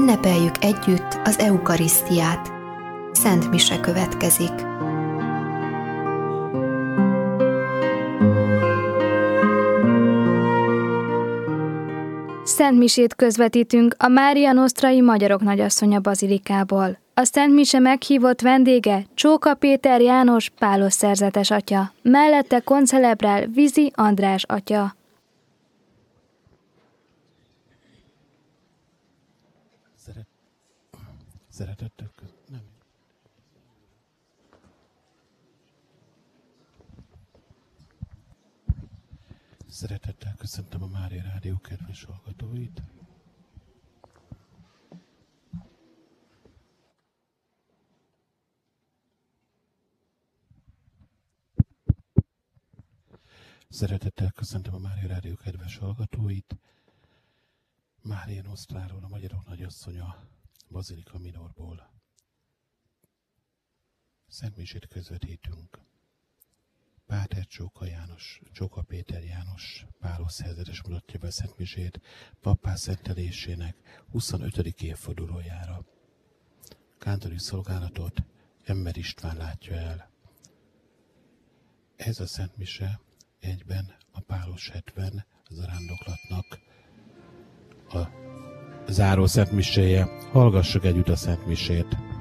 Ünnepeljük együtt az eukarisztiát. Szent mise következik. Szent misét közvetítünk a Mária Nostrai Magyarok Nagyasszonya bazilikából. A Szent mise meghívott vendége Csóka Péter János pálos szerzetes atya, mellette koncelebrál Vizi András atya. Szeretettel köszöntöm a Mária Rádió kedves hallgatóit. Szeretettel köszöntöm a Mária Rádió kedves hallgatóit. Mária Nostráról, a Magyarok Nagyasszonya Bazilika Minorból Szent misét közvetítünk. Páter Csóka Péter János pálos szerzetes mutatja be Szent misét pappá szentelésének 25. évfordulójára. Kántori szolgálatot Emmer István látja el. Ez a Szent mise egyben a pálos 70 zarándoklatnak a záró Szent miséje. Hallgassuk együtt a Szent misét.